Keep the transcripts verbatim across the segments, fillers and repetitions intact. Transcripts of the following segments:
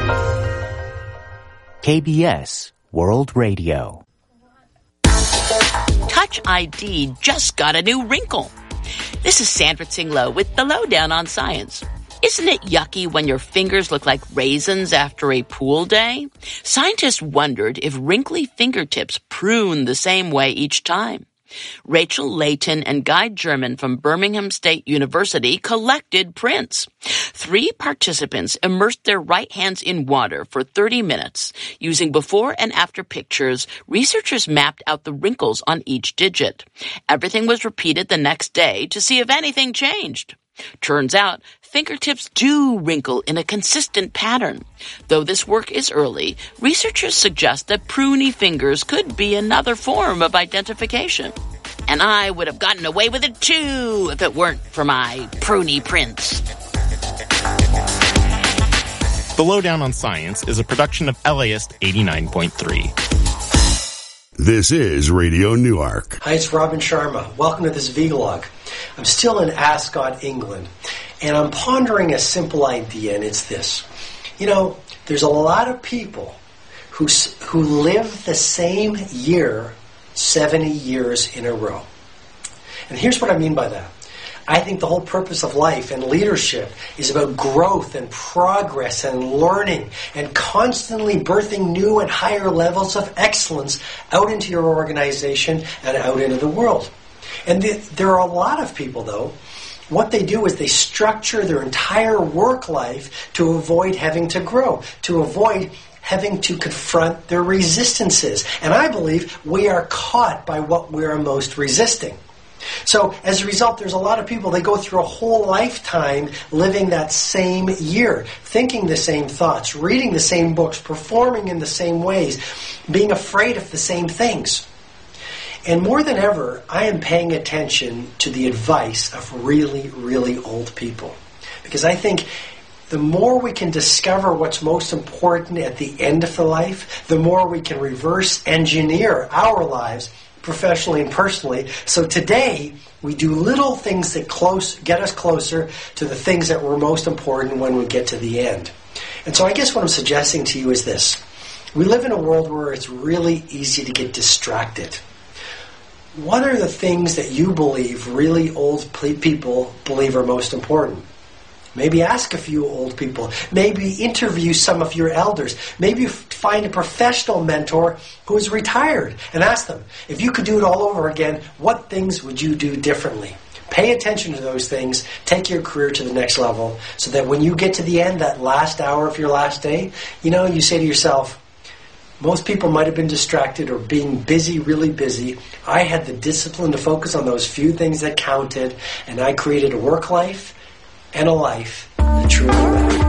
K B S World Radio. Touch I D just got a new wrinkle. This is Sandra Tsing-Loh with the Lowdown on Science. Isn't it yucky when your fingers look like raisins after a pool day? Scientists wondered if wrinkly fingertips prune the same way each time. Rachel Layton and Guy German from Birmingham State University collected prints. Three participants immersed their right hands in water for thirty minutes. Using before and after pictures, researchers mapped out the wrinkles on each digit. Everything was repeated the next day to see if anything changed. Turns out, fingertips do wrinkle in a consistent pattern. Though this work is early, researchers suggest that pruny fingers could be another form of identification. And I would have gotten away with it too if it weren't for my pruny prints. The Lowdown on Science is a production of L A I S T eighty-nine point three. This is Radio Newark. Hi, it's Robin Sharma. Welcome to this vlog. I'm still in Ascot, England, and I'm pondering a simple idea, and it's this. You know, there's a lot of people who who live the same year seventy years in a row. And here's what I mean by that. I think the whole purpose of life and leadership is about growth and progress and learning and constantly birthing new and higher levels of excellence out into your organization and out into the world. And the, there are a lot of people, though, what they do is they structure their entire work life to avoid having to grow, to avoid having to confront their resistances. And I believe we are caught by what we are most resisting. So as a result, there's a lot of people, they go through a whole lifetime living that same year, thinking the same thoughts, reading the same books, performing in the same ways, being afraid of the same things. And more than ever, I am paying attention to the advice of really, really old people. Because I think the more we can discover what's most important at the end of the life, the more we can reverse engineer our lives professionally and personally. So today, we do little things that close get us closer to the things that were most important when we get to the end. And so I guess what I'm suggesting to you is this. We live in a world where it's really easy to get distracted. What are the things that you believe really old people believe are most important? Maybe ask a few old people. Maybe interview some of your elders. Maybe find a professional mentor who is retired and ask them, if you could do it all over again, what things would you do differently? Pay attention to those things. Take your career to the next level so that when you get to the end, that last hour of your last day, you know, you say to yourself, most people might have been distracted or being busy, really busy. I had the discipline to focus on those few things that counted, and I created a work life and a life that truly mattered.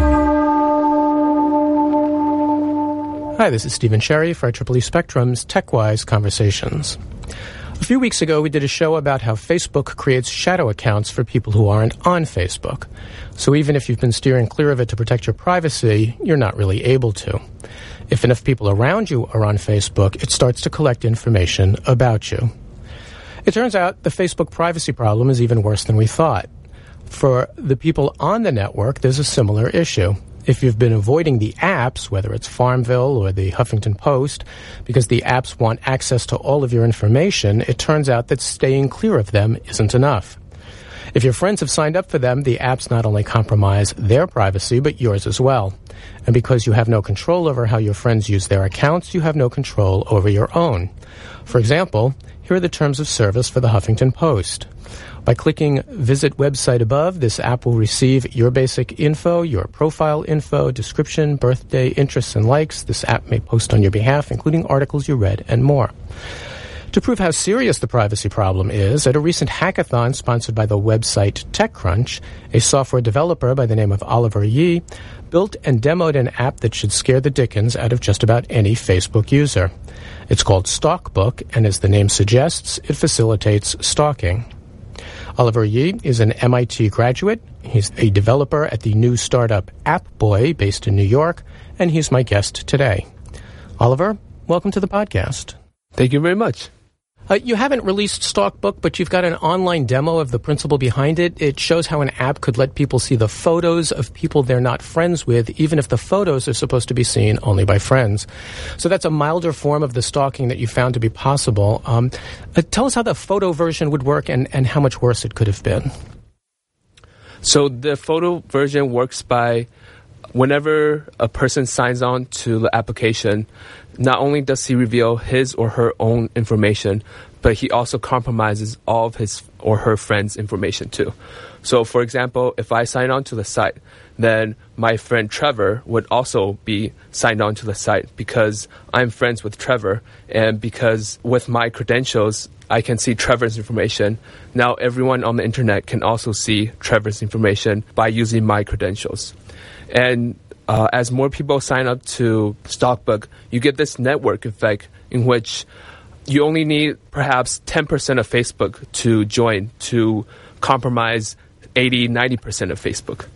Hi, this is Stephen Sherry for I triple E Spectrum's TechWise Conversations. A few weeks ago, we did a show about how Facebook creates shadow accounts for people who aren't on Facebook. So even if you've been steering clear of it to protect your privacy, you're not really able to. If enough people around you are on Facebook, it starts to collect information about you. It turns out the Facebook privacy problem is even worse than we thought. For the people on the network, there's a similar issue. If you've been avoiding the apps, whether it's Farmville or the Huffington Post, because the apps want access to all of your information, it turns out that staying clear of them isn't enough. If your friends have signed up for them, the apps not only compromise their privacy, but yours as well. And because you have no control over how your friends use their accounts, you have no control over your own. For example, here are the terms of service for the Huffington Post. By clicking Visit Website above, this app will receive your basic info, your profile info, description, birthday, interests, and likes. This app may post on your behalf, including articles you read and more. To prove how serious the privacy problem is, at a recent hackathon sponsored by the website TechCrunch, a software developer by the name of Oliver Yee built and demoed an app that should scare the dickens out of just about any Facebook user. It's called Stalkbook, and as the name suggests, it facilitates stalking. Oliver Yee is an M I T graduate. He's a developer at the new startup AppBoy based in New York, and he's my guest today. Oliver, welcome to the podcast. Thank you very much. Uh, you haven't released Stalkbook, but you've got an online demo of the principle behind it. It shows how an app could let people see the photos of people they're not friends with, even if the photos are supposed to be seen only by friends. So that's a milder form of the stalking that you found to be possible. Um, uh, tell us how the photo version would work and, and how much worse it could have been. So the photo version works by whenever a person signs on to the application, not only does he reveal his or her own information, but he also compromises all of his or her friends' information too. So, for example, if I sign on to the site, then my friend Trevor would also be signed on to the site because I'm friends with Trevor, and because with my credentials, I can see Trevor's information. Now everyone on the internet can also see Trevor's information by using my credentials. And uh, as more people sign up to Stalkbook, you get this network effect in which you only need perhaps ten percent of Facebook to join to compromise eighty, ninety percent of Facebook.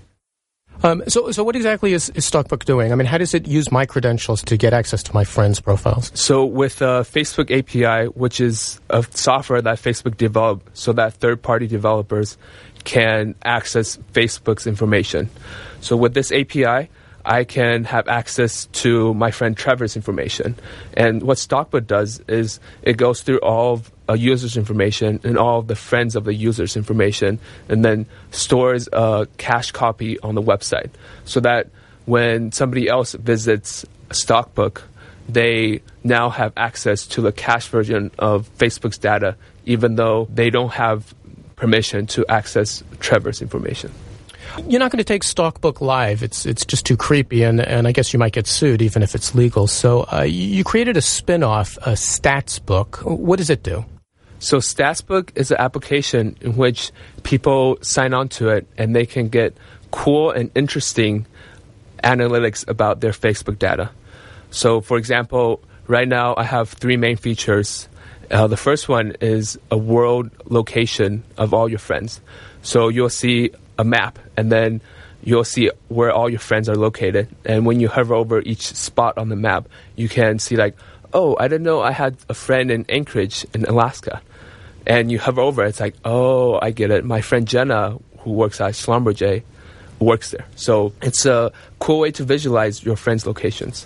Um, so, so what exactly is, is Stalkbook doing? I mean, how does it use my credentials to get access to my friends' profiles? So with uh, Facebook A P I, which is a software that Facebook developed so that third-party developers can access Facebook's information. So with this A P I, I can have access to my friend Trevor's information. And what Stalkbook does is it goes through all of a user's information and all of the friends of the user's information, and then stores a cached copy on the website so that when somebody else visits Stalkbook, they now have access to the cached version of Facebook's data, even though they don't have permission to access Trevor's information. You're not going to take Stalkbook live. It's it's just too creepy, and, and I guess you might get sued even if it's legal. So uh, you created a spin-off, a Statsbook. What does it do? So Statsbook is an application in which people sign on to it, and they can get cool and interesting analytics about their Facebook data. So, for example, right now I have three main features. Uh, the first one is a world location of all your friends. So you'll see a map, and then you'll see where all your friends are located. And when you hover over each spot on the map, you can see like, oh, I didn't know I had a friend in Anchorage in Alaska. And you hover over it, it's like, oh, I get it. My friend Jenna, who works at Schlumberger, works there. So it's a cool way to visualize your friends' locations.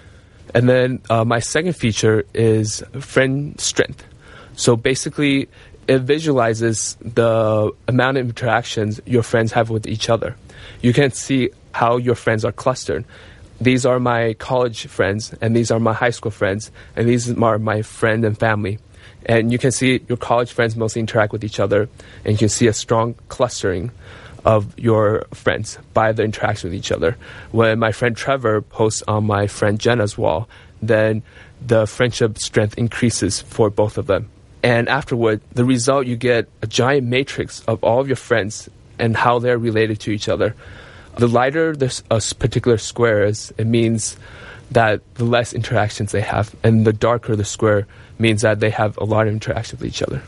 And then uh, my second feature is friend strength. So basically, it visualizes the amount of interactions your friends have with each other. You can see how your friends are clustered. These are my college friends, and these are my high school friends, and these are my friend and family. And you can see your college friends mostly interact with each other, and you can see a strong clustering of your friends by the interaction with each other. When my friend Trevor posts on my friend Jenna's wall, then the friendship strength increases for both of them. And afterward, the result, you get a giant matrix of all of your friends and how they're related to each other. The lighter this a particular square is, it means that the less interactions they have, and the darker the square means that they have a lot of interaction with each other.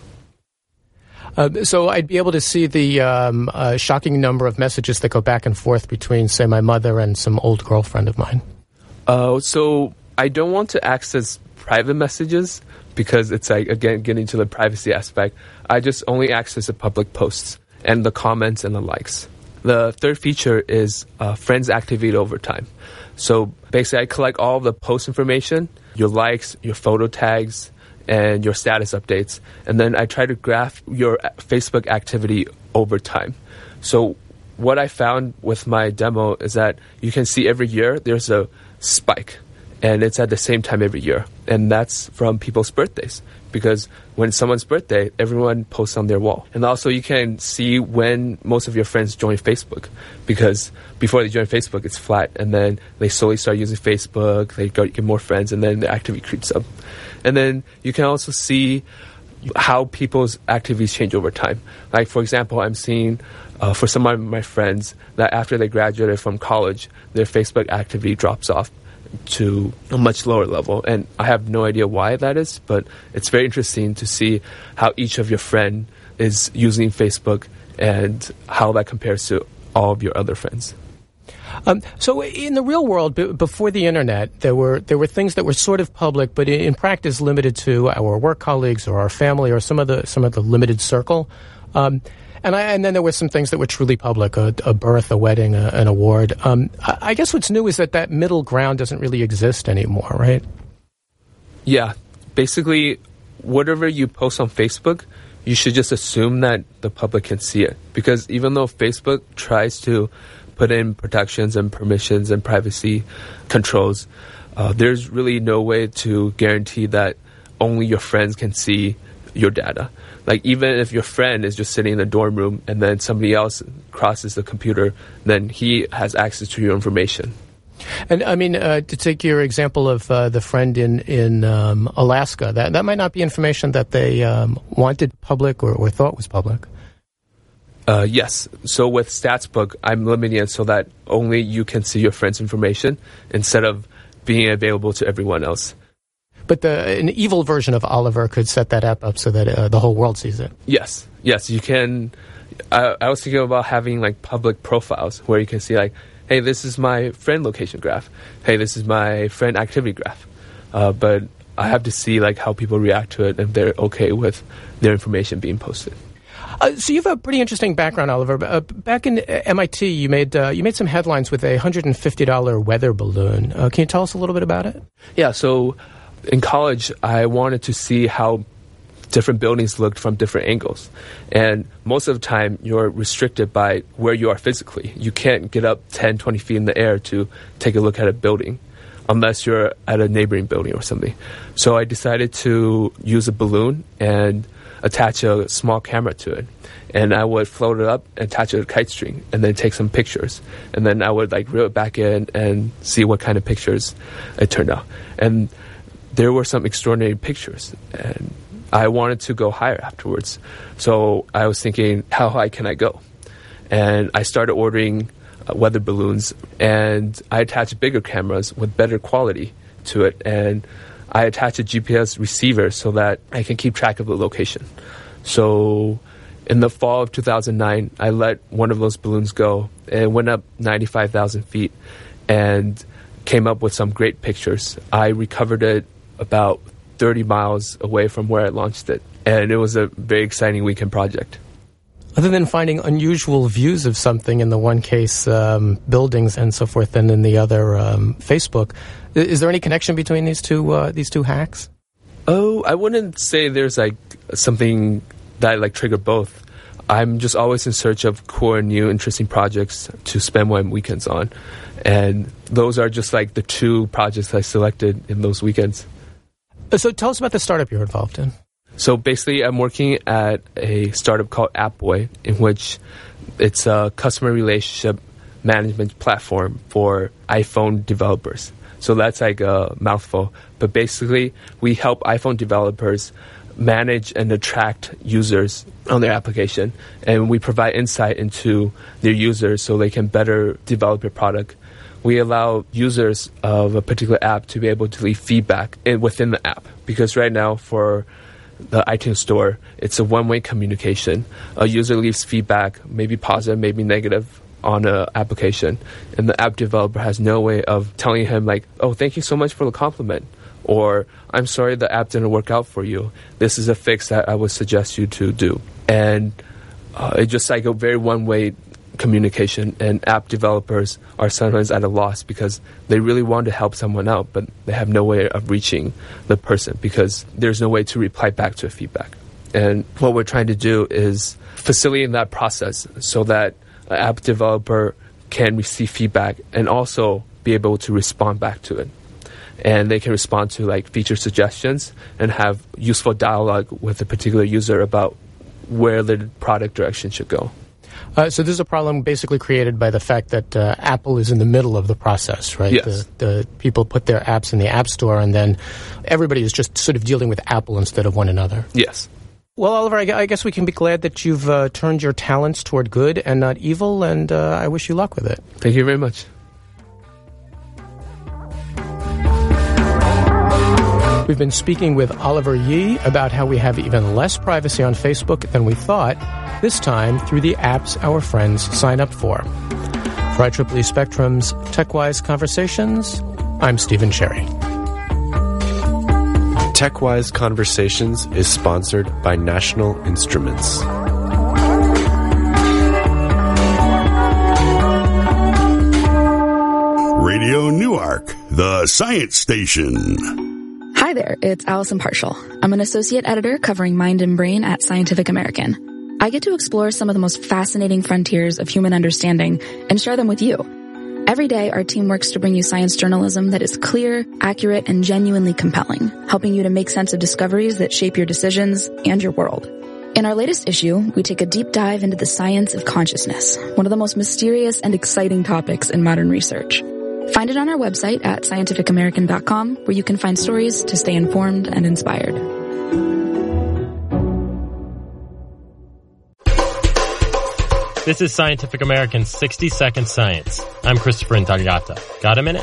Uh, so I'd be able to see the um, uh, shocking number of messages that go back and forth between, say, my mother and some old girlfriend of mine. Uh, so I don't want to access private messages because it's like, again, getting to the privacy aspect. I just only access the public posts and the comments and the likes. The third feature is uh, friends activate over time. So basically, I collect all of the post information, your likes, your photo tags, and your status updates. And then I try to graph your Facebook activity over time. So what I found with my demo is that you can see every year there's a spike, and it's at the same time every year. And that's from people's birthdays, because when someone's birthday, everyone posts on their wall. And also you can see when most of your friends join Facebook, because before they join Facebook, it's flat, and then they slowly start using Facebook, they get more friends, and then the activity creeps up. And then you can also see how people's activities change over time. Like, for example, I'm seeing uh, for some of my friends that after they graduated from college, their Facebook activity drops off to a much lower level. And I have no idea why that is, but it's very interesting to see how each of your friend is using Facebook and how that compares to all of your other friends. Um, so in the real world, b- before the internet, there were there were things that were sort of public, but in, in practice limited to our work colleagues or our family or some of the some of the limited circle. Um, and I, and then there were some things that were truly public: a, a birth, a wedding, a, an award. Um, I, I guess what's new is that that middle ground doesn't really exist anymore, right? Yeah, basically, whatever you post on Facebook, you should just assume that the public can see it, because even though Facebook tries to put in protections and permissions and privacy controls, uh, there's really no way to guarantee that only your friends can see your data. Like, even if your friend is just sitting in the dorm room and then somebody else crosses the computer, then he has access to your information. And I mean, uh, to take your example of uh, the friend in in um, Alaska, that that might not be information that they um, wanted public or, or thought was public. Uh, yes. So with Statsbook, I'm limiting it so that only you can see your friend's information instead of being available to everyone else. But the an evil version of Oliver could set that app up so that uh, the whole world sees it. Yes. Yes, you can. I, I was thinking about having like public profiles where you can see like, hey, this is my friend location graph. Hey, this is my friend activity graph. Uh, but I have to see like how people react to it and if they're okay with their information being posted. Uh, so you have a pretty interesting background, Oliver. Uh, back in M I T, you made uh, you made some headlines with a one hundred fifty dollars weather balloon. Uh, can you tell us a little bit about it? Yeah, so in college, I wanted to see how different buildings looked from different angles. And most of the time, you're restricted by where you are physically. You can't get up ten, twenty feet in the air to take a look at a building unless you're at a neighboring building or something. So I decided to use a balloon and attach a small camera to it, and I would float it up, attach it to a kite string, and then take some pictures, and then I would like reel it back in and see what kind of pictures it turned out. And there were some extraordinary pictures, and I wanted to go higher afterwards. So I was thinking, how high can I go? And I started ordering uh, weather balloons, and I attached bigger cameras with better quality to it, and I attach a G P S receiver so that I can keep track of the location. So in the fall of two thousand nine, I let one of those balloons go. It went up ninety-five thousand feet and came up with some great pictures. I recovered it about thirty miles away from where I launched it. And it was a very exciting weekend project. Other than finding unusual views of something, in the one case um, buildings and so forth, and in the other um, Facebook, is there any connection between these two uh, these two hacks? Oh, I wouldn't say there's like something that like triggered both. I'm just always in search of cool and new, interesting projects to spend my weekends on, and those are just like the two projects I selected in those weekends. So tell us about the startup you're involved in. So basically, I'm working at a startup called AppBoy, in which it's a customer relationship management platform for iPhone developers. So that's like a mouthful. But basically, we help iPhone developers manage and attract users on their application. And we provide insight into their users so they can better develop your product. We allow users of a particular app to be able to leave feedback in, within the app. Because right now, for the iTunes Store, it's a one-way communication. A user leaves feedback, maybe positive, maybe negative, on an application, and the app developer has no way of telling him like, oh, thank you so much for the compliment, or I'm sorry the app didn't work out for you. This is a fix that I would suggest you to do. And uh, it's just like a very one-way communication, and app developers are sometimes at a loss because they really want to help someone out, but they have no way of reaching the person because there's no way to reply back to a feedback. And what we're trying to do is facilitate that process so that an app developer can receive feedback and also be able to respond back to it. And they can respond to like feature suggestions and have useful dialogue with a particular user about where the product direction should go. Uh, so this is a problem basically created by the fact that uh, Apple is in the middle of the process, right? Yes. The, the people put their apps in the App Store, and then everybody is just sort of dealing with Apple instead of one another. Yes. Well, Oliver, I, I guess we can be glad that you've uh, turned your talents toward good and not evil, and uh, I wish you luck with it. Thank you very much. We've been speaking with Oliver Yee about how we have even less privacy on Facebook than we thought, this time through the apps our friends sign up for. For I triple E Spectrum's TechWise Conversations, I'm Stephen Cherry. TechWise Conversations is sponsored by National Instruments. Radio Newark, the science station. Hi there, it's Allison Partial. I'm an associate editor covering mind and brain at Scientific American. I get to explore some of the most fascinating frontiers of human understanding and share them with you. Every day, our team works to bring you science journalism that is clear, accurate, and genuinely compelling, helping you to make sense of discoveries that shape your decisions and your world. In our latest issue, we take a deep dive into the science of consciousness, one of the most mysterious and exciting topics in modern research. Find it on our website at scientific american dot com, where you can find stories to stay informed and inspired. This is Scientific American's sixty second Science. I'm Christopher Intagliata. Got a minute?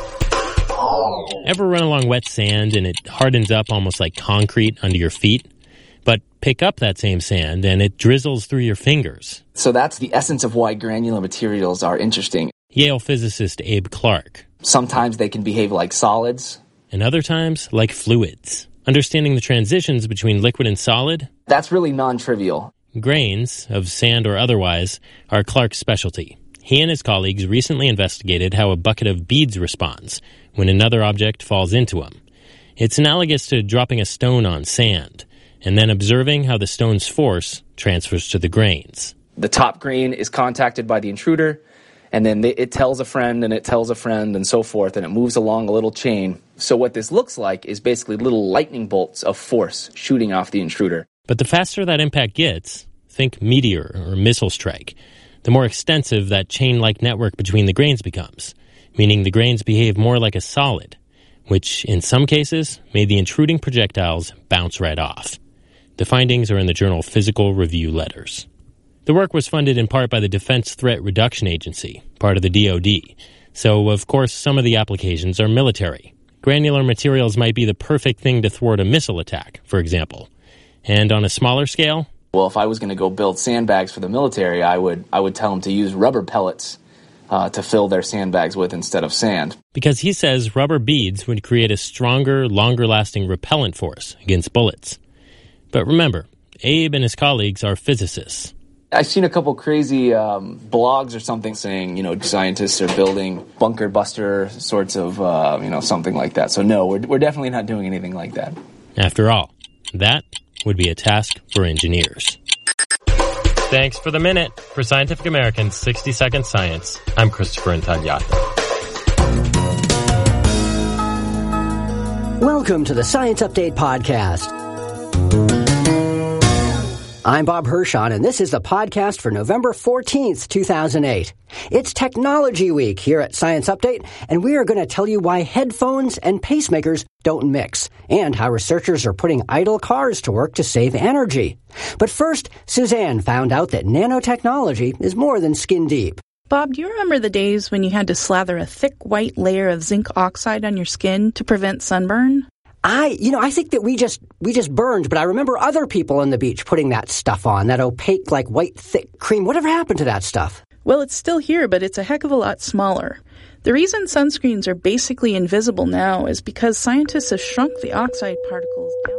Ever run along wet sand and it hardens up almost like concrete under your feet? But pick up that same sand and it drizzles through your fingers. So that's the essence of why granular materials are interesting. Yale physicist Abe Clark. Sometimes they can behave like solids. And other times like fluids. Understanding the transitions between liquid and solid? That's really non-trivial. Grains, of sand or otherwise, are Clark's specialty. He and his colleagues recently investigated how a bucket of beads responds when another object falls into them. It's analogous to dropping a stone on sand, and then observing how the stone's force transfers to the grains. The top grain is contacted by the intruder, and then it tells a friend, and it tells a friend, and so forth, and it moves along a little chain. So what this looks like is basically little lightning bolts of force shooting off the intruder. But the faster that impact gets, think meteor or missile strike, the more extensive that chain-like network between the grains becomes, meaning the grains behave more like a solid, which, in some cases, made the intruding projectiles bounce right off. The findings are in the journal Physical Review Letters. The work was funded in part by the Defense Threat Reduction Agency, part of the D O D, so, of course, some of the applications are military. Granular materials might be the perfect thing to thwart a missile attack, for example. And on a smaller scale? Well, if I was going to go build sandbags for the military, I would I would tell them to use rubber pellets uh, to fill their sandbags with instead of sand. Because he says rubber beads would create a stronger, longer-lasting repellent force against bullets. But remember, Abe and his colleagues are physicists. I've seen a couple crazy um, blogs or something saying, you know, scientists are building bunker buster sorts of, uh, you know, something like that. So no, we're we're definitely not doing anything like that. After all, that would be a task for engineers. Thanks for the minute. For Scientific American's sixty second Science, I'm Christopher Intagliata. Welcome to the Science Update Podcast. I'm Bob Hirschon, and this is the podcast for November fourteenth, two thousand eight. It's Technology Week here at Science Update, and we are going to tell you why headphones and pacemakers don't mix, and how researchers are putting idle cars to work to save energy. But first, Suzanne found out that nanotechnology is more than skin deep. Bob, do you remember the days when you had to slather a thick white layer of zinc oxide on your skin to prevent sunburn? I, you know, I think that we just, we just burned, but I remember other people on the beach putting that stuff on, that opaque, like, white, thick cream. Whatever happened to that stuff? Well, it's still here, but it's a heck of a lot smaller. The reason sunscreens are basically invisible now is because scientists have shrunk the oxide particles down.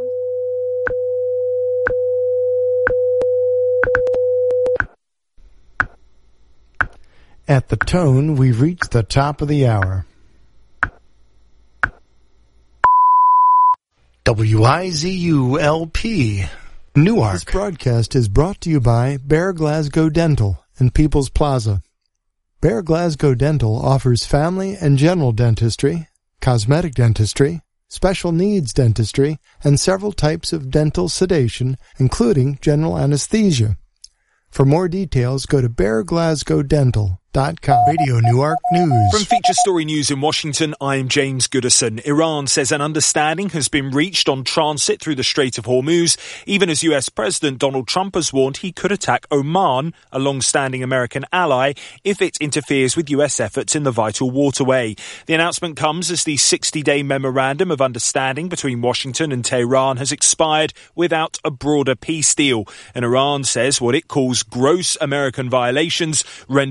At the tone, we've reached the top of the hour. W I Z U L P, Newark. This broadcast is brought to you by Bear Glasgow Dental and People's Plaza. Bear Glasgow Dental offers family and general dentistry, cosmetic dentistry, special needs dentistry, and several types of dental sedation, including general anesthesia. For more details, go to bear glasgow dental dot com. Radio Newark News. From Feature Story News in Washington, I'm James Goodison. Iran says an understanding has been reached on transit through the Strait of Hormuz, even as U S President Donald Trump has warned he could attack Oman, a long-standing American ally, if it interferes with U S efforts in the vital waterway. The announcement comes as the sixty-day memorandum of understanding between Washington and Tehran has expired without a broader peace deal. And Iran says what it calls gross American violations rendered the deadly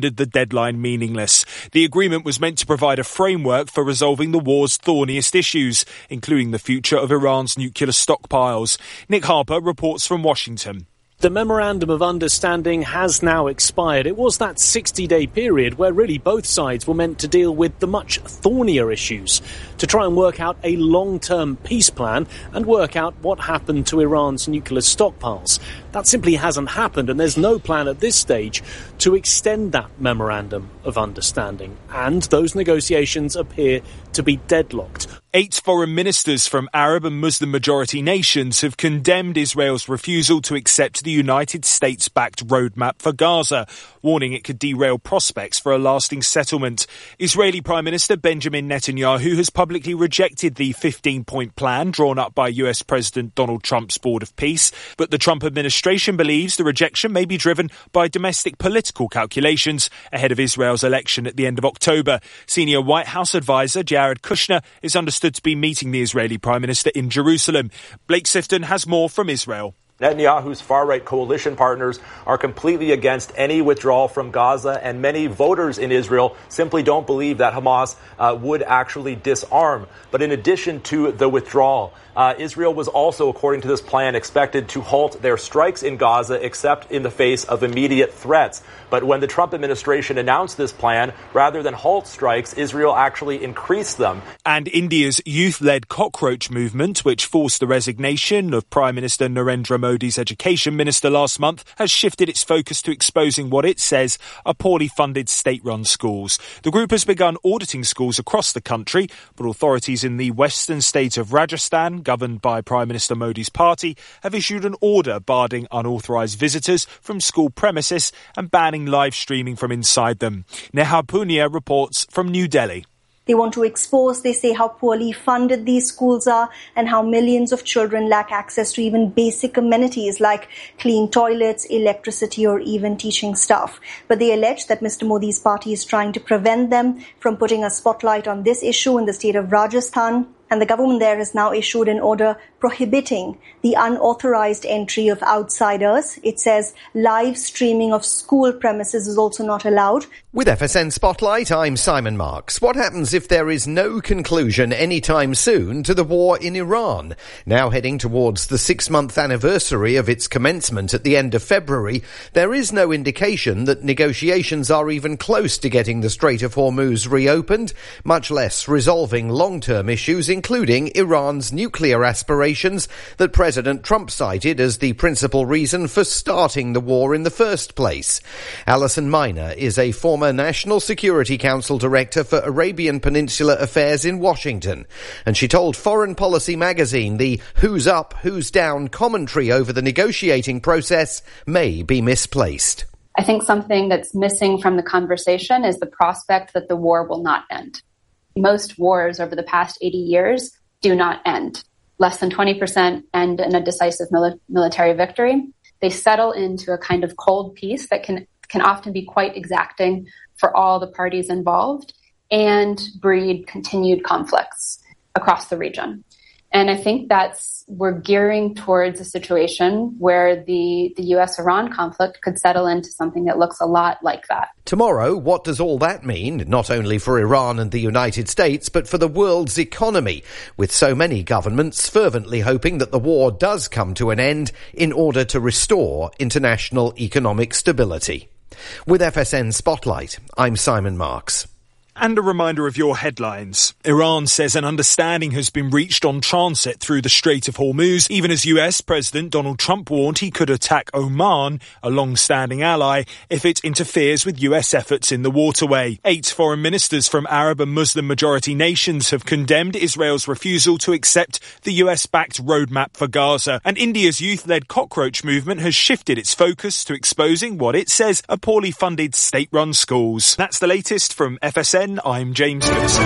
deadline meaningless. The agreement was meant to provide a framework for resolving the war's thorniest issues, including the future of Iran's nuclear stockpiles. Nick Harper reports from Washington. The Memorandum of Understanding has now expired. It was that sixty-day period where really both sides were meant to deal with the much thornier issues, to try and work out a long-term peace plan and work out what happened to Iran's nuclear stockpiles. That simply hasn't happened, and there's no plan at this stage to extend that Memorandum of Understanding. And those negotiations appear to be deadlocked. Eight foreign ministers from Arab and Muslim-majority nations have condemned Israel's refusal to accept the United States-backed roadmap for Gaza, warning it could derail prospects for a lasting settlement. Israeli Prime Minister Benjamin Netanyahu has publicly rejected the fifteen-point plan drawn up by U S President Donald Trump's Board of Peace, but the Trump administration believes the rejection may be driven by domestic political calculations ahead of Israel's election at the end of October. Senior White House advisor Jared Kushner is understood to be meeting the Israeli Prime Minister in Jerusalem. Blake Sifton has more from Israel. Netanyahu's far-right coalition partners are completely against any withdrawal from Gaza, and many voters in Israel simply don't believe that Hamas uh, would actually disarm. But in addition to the withdrawal, uh, Israel was also, according to this plan, expected to halt their strikes in Gaza except in the face of immediate threats. But when the Trump administration announced this plan, rather than halt strikes, Israel actually increased them. And India's youth-led cockroach movement, which forced the resignation of Prime Minister Narendra Modi's education minister last month, has shifted its focus to exposing what it says are poorly funded state-run schools. The group has begun auditing schools across the country, but authorities in the western state of Rajasthan, governed by Prime Minister Modi's party, have issued an order barring unauthorised visitors from school premises and banning live streaming from inside them. Neha Punia reports from New Delhi. They want to expose, they say, how poorly funded these schools are and how millions of children lack access to even basic amenities like clean toilets, electricity, or even teaching staff. But they allege that Mister Modi's party is trying to prevent them from putting a spotlight on this issue in the state of Rajasthan. And the government there has now issued an order prohibiting the unauthorized entry of outsiders. It says live streaming of school premises is also not allowed. With F S N Spotlight, I'm Simon Marks. What happens if there is no conclusion anytime soon to the war in Iran? Now heading towards the six-month anniversary of its commencement at the end of February, there is no indication that negotiations are even close to getting the Strait of Hormuz reopened, much less resolving long-term issues, including Iran's nuclear aspirations that President Trump cited as the principal reason for starting the war in the first place. Alison Miner is a former National Security Council Director for Arabian Peninsula Affairs in Washington, and she told Foreign Policy magazine the who's up, who's down commentary over the negotiating process may be misplaced. I think something that's missing from the conversation is the prospect that the war will not end. Most wars over the past eighty years do not end. Less than twenty percent end in a decisive mili- military victory. They settle into a kind of cold peace that can, can often be quite exacting for all the parties involved and breed continued conflicts across the region. And I think that's, we're gearing towards a situation where the, the U S Iran conflict could settle into something that looks a lot like that. Tomorrow, what does all that mean, not only for Iran and the United States, but for the world's economy, with so many governments fervently hoping that the war does come to an end in order to restore international economic stability? With F S N Spotlight, I'm Simon Marks. And a reminder of your headlines. Iran says an understanding has been reached on transit through the Strait of Hormuz, even as U S President Donald Trump warned he could attack Oman, a long-standing ally, if it interferes with U S efforts in the waterway. Eight foreign ministers from Arab and Muslim-majority nations have condemned Israel's refusal to accept the U S-backed roadmap for Gaza. And India's youth-led cockroach movement has shifted its focus to exposing what it says are poorly funded state-run schools. That's the latest from F S N. I'm James Goodison.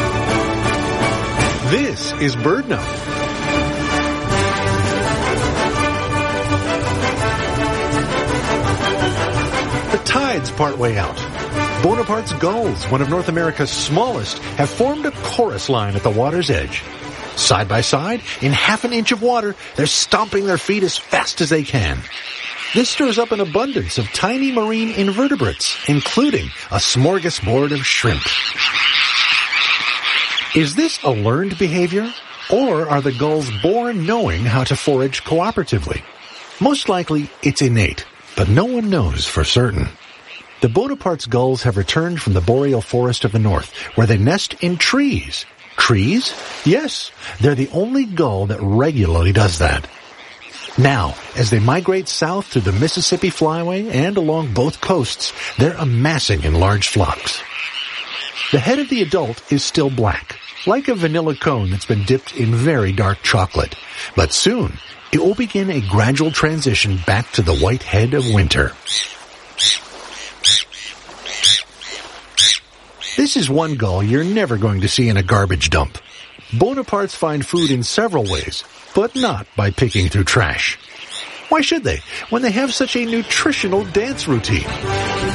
This is BirdNote. The tide's partway out. Bonaparte's gulls, one of North America's smallest, have formed a chorus line at the water's edge. Side by side, in half an inch of water, they're stomping their feet as fast as they can. This stirs up an abundance of tiny marine invertebrates, including a smorgasbord of shrimp. Is this a learned behavior, or are the gulls born knowing how to forage cooperatively? Most likely, it's innate, but no one knows for certain. The Bonaparte's gulls have returned from the boreal forest of the north, where they nest in trees. Trees? Yes, they're the only gull that regularly does that. Now, as they migrate south through the Mississippi Flyway and along both coasts, they're amassing in large flocks. The head of the adult is still black, like a vanilla cone that's been dipped in very dark chocolate. But soon, it will begin a gradual transition back to the white head of winter. This is one gull you're never going to see in a garbage dump. Bonapartes find food in several ways, but not by picking through trash. Why should they, when they have such a nutritional dance routine?